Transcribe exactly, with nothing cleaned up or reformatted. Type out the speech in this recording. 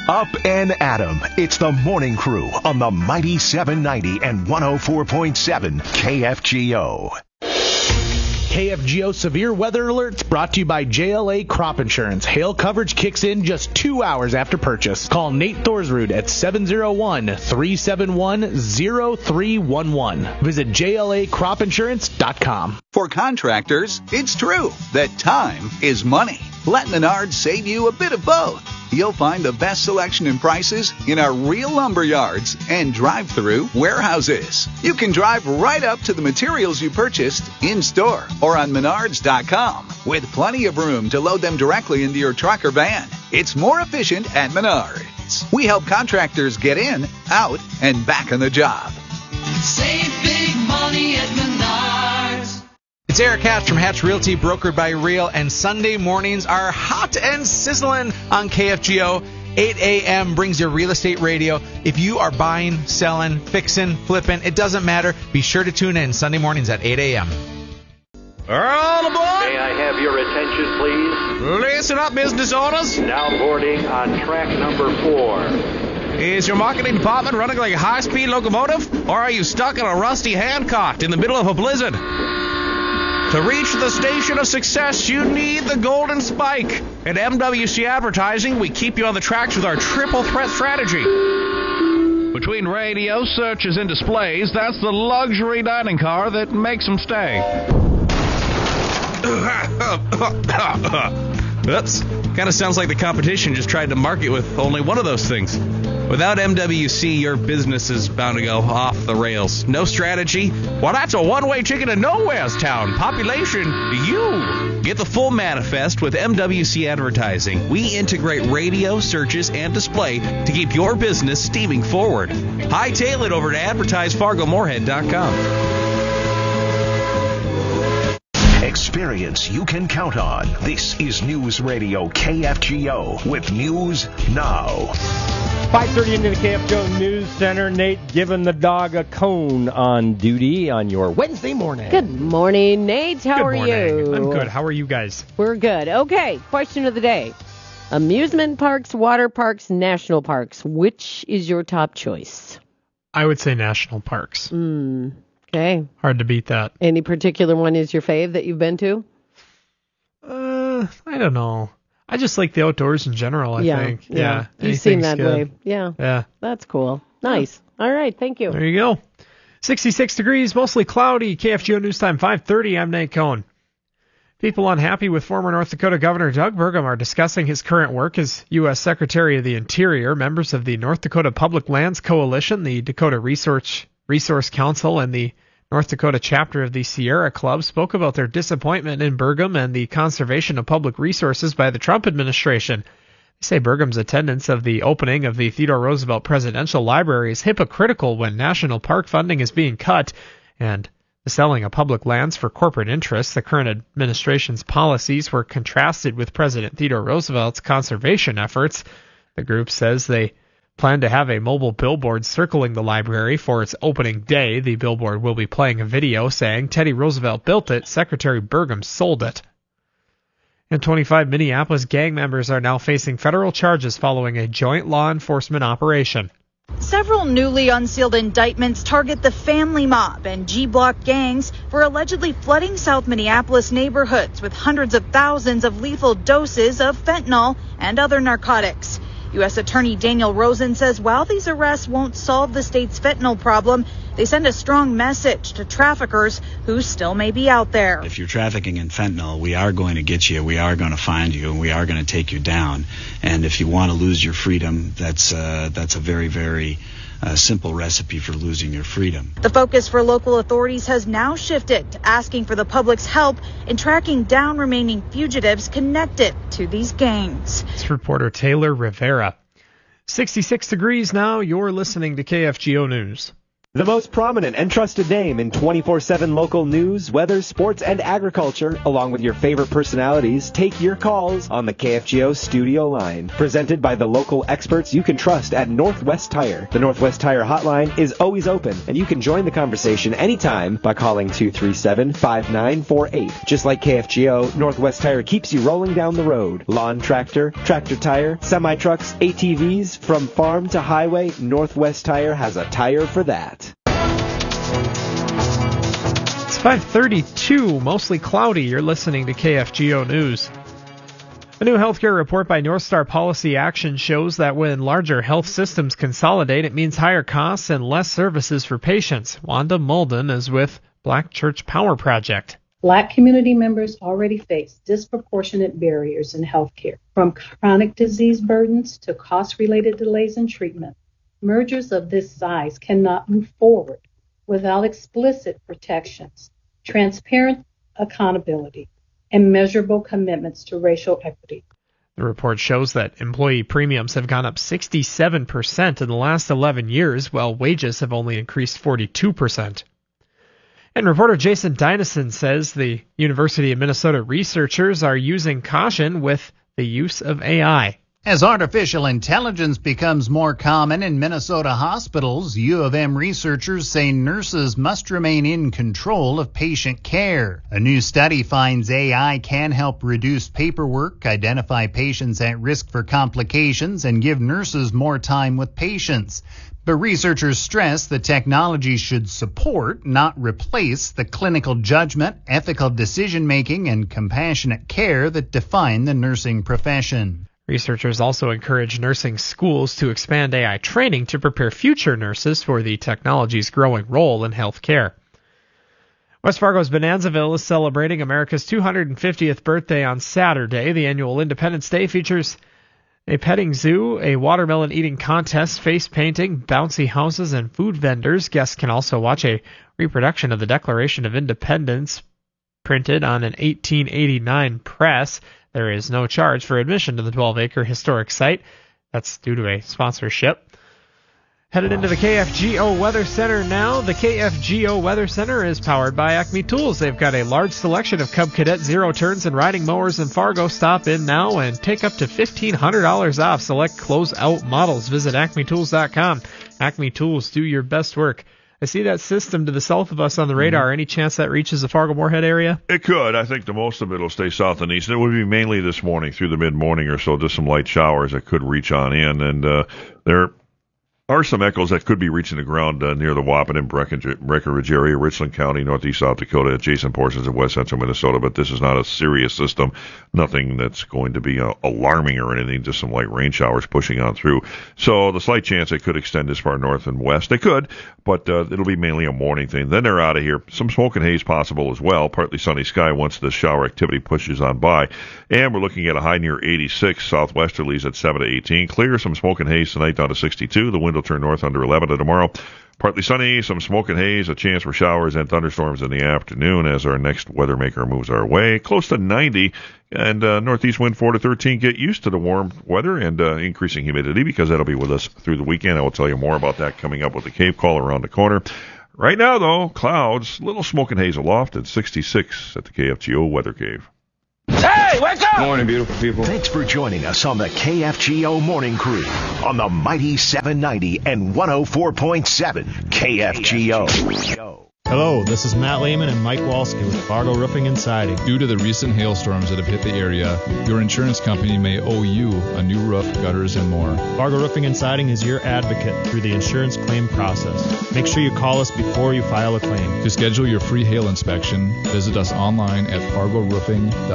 Up and Adam. It's the Morning Crew on the Mighty seven ninety and one oh four point seven K F G O. K F G O Severe Weather Alerts brought to you by J L A Crop Insurance. Hail coverage kicks in just two hours after purchase. Call Nate Thorsrud at seven oh one, three seven one, oh three one one. Visit J L A crop insurance dot com. For contractors, it's true that time is money. Let Menards save you a bit of both. You'll find the best selection and prices in our real lumber yards and drive-through warehouses. You can drive right up to the materials you purchased in-store or on menards dot com with plenty of room to load them directly into your truck or van. It's more efficient at Menards. We help contractors get in, out, and back on the job. Save big money at Menards. It's Eric Hatch from Hatch Realty, brokered by Real, and Sunday mornings are hot and sizzling on K F G O. eight a.m. brings your real estate radio. If you are buying, selling, fixing, flipping, it doesn't matter. Be sure to tune in Sunday mornings at eight a.m. All aboard! May I have your attention, please? Listen up, business owners. Now boarding on track number four. Is your marketing department running like a high-speed locomotive? Or are you stuck in a rusty Hancock in the middle of a blizzard? To reach the station of success, you need the golden spike. At M W C Advertising, we keep you on the tracks with our triple threat strategy. Between radio, searches, and displays, that's the luxury dining car that makes them stay. Oops. Kind of sounds like the competition just tried to market with only one of those things. Without M W C, your business is bound to go off the rails. No strategy? Well, that's a one-way ticket to nowhere's town. Population, you. Get the full manifest with M W C Advertising. We integrate radio, searches, and display to keep your business steaming forward. Hightail it over to advertise fargo moorhead dot com. Experience you can count on. This is News Radio K F G O with News Now. five thirty into the K F G O News Center. Nate giving the dog a cone on duty on your Wednesday morning. Good morning, Nate. How good are morning. you? I'm good. How are you guys? We're good. Okay, question of the day. Amusement parks, water parks, national parks. Which is your top choice? I would say national parks. Mm, okay. Hard to beat that. Any particular one is your fave that you've been to? Uh, I don't know. I just like the outdoors in general, I yeah, think. Yeah, yeah. You seem that good. way. Yeah. Yeah. That's cool. Nice. All right, thank you. There you go. sixty-six degrees, mostly cloudy. K F G O News Time, five thirty. I'm Nate Cohn. People unhappy with former North Dakota Governor Doug Burgum are discussing his current work as U S Secretary of the Interior. Members of the North Dakota Public Lands Coalition, the Dakota Resource Resource Council, and the North Dakota chapter of the Sierra Club spoke about their disappointment in Burgum and the conservation of public resources by the Trump administration. They say Burgum's attendance of the opening of the Theodore Roosevelt Presidential Library is hypocritical when national park funding is being cut, and the selling of public lands for corporate interests. The current administration's policies were contrasted with President Theodore Roosevelt's conservation efforts. The group says they plan to have a mobile billboard circling the library for its opening day. The billboard will be playing a video saying Teddy Roosevelt built it, Secretary Burgum sold it. And twenty-five Minneapolis gang members are now facing federal charges following a joint law enforcement operation. Several newly unsealed indictments target the Family Mob and G-Block gangs for allegedly flooding South Minneapolis neighborhoods with hundreds of thousands of lethal doses of fentanyl and other narcotics. U S Attorney Daniel Rosen says while these arrests won't solve the state's fentanyl problem, they send a strong message to traffickers who still may be out there. If you're trafficking in fentanyl, we are going to get you, we are going to find you, and we are going to take you down. And if you want to lose your freedom, that's uh, that's a very, very uh, simple recipe for losing your freedom. The focus for local authorities has now shifted to asking for the public's help in tracking down remaining fugitives connected to these gangs. It's reporter Taylor Rivera. sixty-six degrees now. You're listening to K F G O News. The most prominent and trusted name in twenty-four seven local news, weather, sports, and agriculture, along with your favorite personalities, take your calls on the K F G O studio line. Presented by the local experts you can trust at Northwest Tire. The Northwest Tire hotline is always open, and you can join the conversation anytime by calling two three seven, five nine four eight. Just like K F G O, Northwest Tire keeps you rolling down the road. Lawn tractor, tractor tire, semi-trucks, A T Vs, from farm to highway, Northwest Tire has a tire for that. It's five thirty-two, mostly cloudy. You're listening to K F G O News. A new healthcare report by North Star Policy Action shows that when larger health systems consolidate, it means higher costs and less services for patients. Wanda Mulden is with Black Church Power Project. Black community members already face disproportionate barriers in healthcare, from chronic disease burdens to cost-related delays in treatment. Mergers of this size cannot move forward without explicit protections, transparent accountability, and measurable commitments to racial equity. The report shows that employee premiums have gone up sixty-seven percent in the last eleven years, while wages have only increased forty-two percent. And reporter Jason Dynison says the University of Minnesota researchers are using caution with the use of A I. As artificial intelligence becomes more common in Minnesota hospitals, U of M researchers say nurses must remain in control of patient care. A new study finds A I can help reduce paperwork, identify patients at risk for complications, and give nurses more time with patients. But researchers stress the technology should support, not replace, the clinical judgment, ethical decision-making, and compassionate care that define the nursing profession. Researchers also encourage nursing schools to expand A I training to prepare future nurses for the technology's growing role in healthcare. West Fargo's Bonanzaville is celebrating America's two hundred fiftieth birthday on Saturday. The annual Independence Day features a petting zoo, a watermelon eating contest, face painting, bouncy houses, and food vendors. Guests can also watch a reproduction of the Declaration of Independence printed on an eighteen eighty-nine press. There is no charge for admission to the twelve-acre historic site. That's due to a sponsorship. Headed into the K F G O Weather Center now. The K F G O Weather Center is powered by Acme Tools. They've got a large selection of Cub Cadet zero turns and riding mowers in Fargo. Stop in now and take up to fifteen hundred dollars off select close-out models. Visit acme tools dot com. Acme Tools, do your best work. I see that system to the south of us on the radar. Mm-hmm. Any chance that reaches the Fargo-Moorhead area? It could. I think the most of it will stay south and east. It would be mainly this morning through the mid-morning or so, just some light showers that could reach on in. And uh, there are some echoes that could be reaching the ground uh, near the Waupun and Breckenridge area, Richland County, northeast South Dakota, adjacent portions of west central Minnesota. But this is not a serious system. Nothing that's going to be uh, alarming or anything, just some light rain showers pushing on through. So the slight chance it could extend as far north and west. They could, but uh, it'll be mainly a morning thing. Then they're out of here. Some smoke and haze possible as well. Partly sunny sky once the shower activity pushes on by. And we're looking at a high near eighty-six. Southwesterlies at seven to eighteen. Clear, some smoke and haze tonight down to sixty-two. The wind will turn north under eleven to tomorrow. Partly sunny, some smoke and haze, a chance for showers and thunderstorms in the afternoon as our next weather maker moves our way. Close to ninety, and uh, northeast wind four to thirteen. Get used to the warm weather and uh, increasing humidity because that'll be with us through the weekend. I will tell you more about that coming up with the Cape Call around the corner. Right now, though, clouds, little smoke and haze aloft at sixty-six at the K F G O Weather Cave. Hey, wake up! Morning, beautiful people. Thanks for joining us on the K F G O Morning Crew on the mighty seven ninety and one oh four point seven K F G O. Hello, this is Matt Lehman and Mike Walski with Fargo Roofing and Siding. Due to the recent hailstorms that have hit the area, your insurance company may owe you a new roof, gutters, and more. Fargo Roofing and Siding is your advocate through the insurance claim process. Make sure you call us before you file a claim. To schedule your free hail inspection, visit us online at fargo roofing dot com.